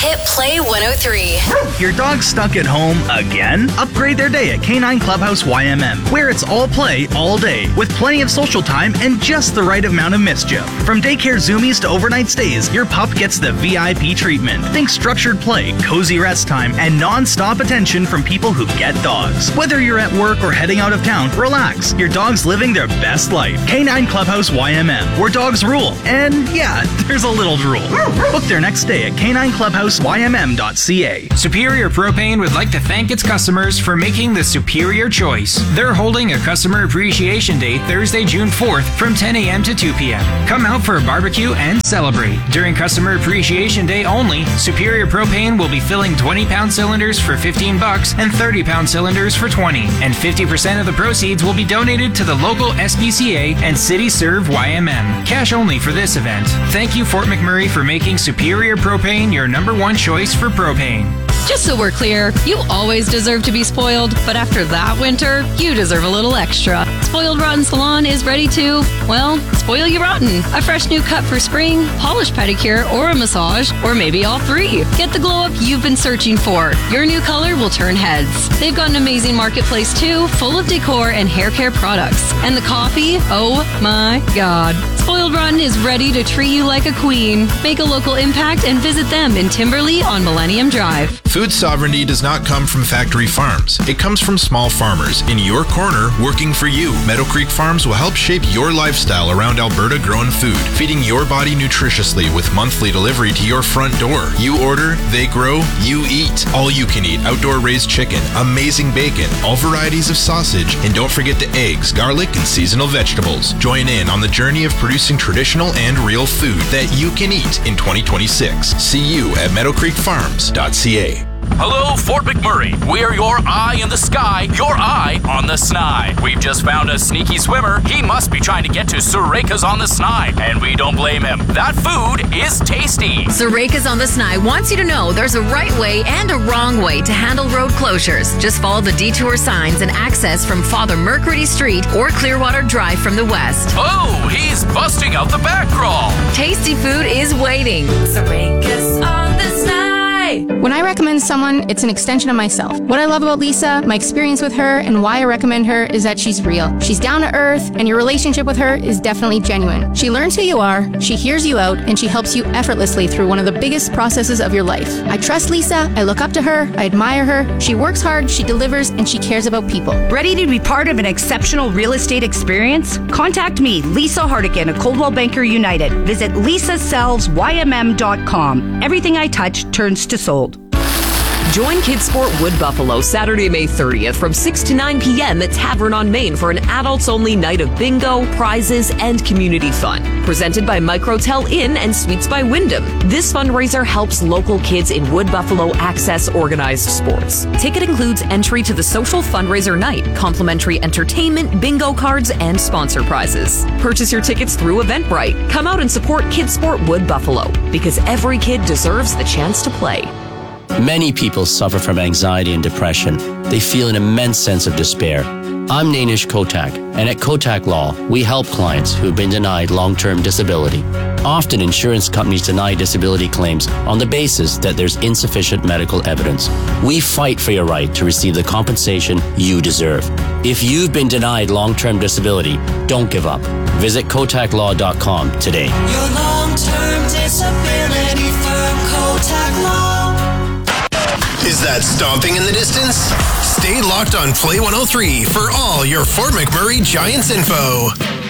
Hit Play 103. Your dog's stuck at home again? Upgrade their day at Canine Clubhouse YMM, where it's all play all day, with plenty of social time and just the right amount of mischief. From daycare zoomies to overnight stays, your pup gets the VIP treatment. Think structured play, cozy rest time, and non-stop attention from people who get dogs. Whether you're at work or heading out of town, relax. Your dog's living their best life. Canine Clubhouse YMM, where dogs rule. And yeah, there's a little drool. Book their next day at canineclubhouseYMM.ca. Superior Propane would like to thank its customers for making the superior choice. They're holding a Customer Appreciation Day Thursday, June 4th from 10 a.m. to 2 p.m. Come out for a barbecue and celebrate. During Customer Appreciation Day only, Superior Propane will be filling 20-pound cylinders for $15 and 30-pound cylinders for $20. And 50% of the proceeds will be donated to the local SPCA and City Serve YMM. Cash only for this event. Thank you, Fort McMurray, for making Superior Propane your number one choice for propane. Just so we're clear, you always deserve to be spoiled, but after that winter, you deserve a little extra. Spoiled Rotten Salon is ready to, well, spoil you rotten. A fresh new cut for spring, polished pedicure, or a massage, or maybe all three. Get the glow up you've been searching for. Your new color will turn heads. They've got an amazing marketplace too, full of decor and hair care products. And the coffee, oh my God. Spoiled Rotten is ready to treat you like a queen. Make a local impact and visit them in Timberley on Millennium Drive. Food sovereignty does not come from factory farms. It comes from small farmers in your corner working for you. Meadow Creek Farms will help shape your lifestyle around Alberta grown food, feeding your body nutritiously with monthly delivery to your front door. You order, they grow, you eat. All you can eat outdoor raised chicken, amazing bacon, all varieties of sausage, and don't forget the eggs, garlic, and seasonal vegetables. Join in on the journey of producing traditional and real food that you can eat in 2026. See you at meadowcreekfarms.ca. Hello, Fort McMurray. We are your eye in the sky, your eye on the Sny. We've just found a sneaky swimmer. He must be trying to get to Sureika's on the Sny, and we don't blame him. That food is tasty. Sureika's on the Sny wants you to know there's a right way and a wrong way to handle road closures. Just follow the detour signs and access from Father Mercredi Street or Clearwater Drive from the west. Oh, he's busting out the back crawl. Tasty food is waiting. Sureika's on the Sny. When I recommend someone, it's an extension of myself. What I love about Lisa, my experience with her, and why I recommend her is that she's real. She's down to earth, and your relationship with her is definitely genuine. She learns who you are, she hears you out, and she helps you effortlessly through one of the biggest processes of your life. I trust Lisa, I look up to her, I admire her. She works hard, she delivers, and she cares about people. Ready to be part of an exceptional real estate experience? Contact me, Lisa Hardigan of Coldwell Banker United. Visit lisasellsYMM.com. Everything I touch turns to sold. Join Kidsport Wood Buffalo Saturday, May 30th from 6 to 9 p.m. at Tavern on Main for an adults-only night of bingo, prizes, and community fun. Presented by Microtel Inn and Suites by Wyndham. This fundraiser helps local kids in Wood Buffalo access organized sports. Ticket includes entry to the social fundraiser night, complimentary entertainment, bingo cards, and sponsor prizes. Purchase your tickets through Eventbrite. Come out and support Kidsport Wood Buffalo, because every kid deserves the chance to play. Many people suffer from anxiety and depression. They feel an immense sense of despair. I'm Nainish Kotak, and at Kotak Law, we help clients who've been denied long-term disability. Often, insurance companies deny disability claims on the basis that there's insufficient medical evidence. We fight for your right to receive the compensation you deserve. If you've been denied long-term disability, don't give up. Visit KotakLaw.com today. Your long-term disability firm, Kotak Law. Is that stomping in the distance? Stay locked on Play 103 for all your Fort McMurray Giants info.